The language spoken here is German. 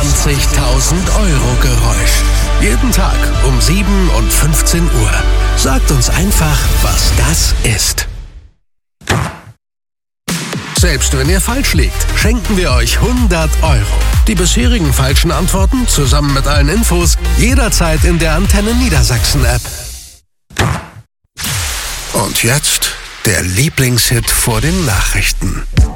Euro Geräusch. Jeden Tag um 7 und 15 Uhr. Sagt uns einfach, was das ist. Selbst wenn ihr falsch liegt, schenken wir euch 100 Euro. Die bisherigen falschen Antworten zusammen mit allen Infos jederzeit in der Antenne Niedersachsen-App. Und jetzt der Lieblingshit vor den Nachrichten.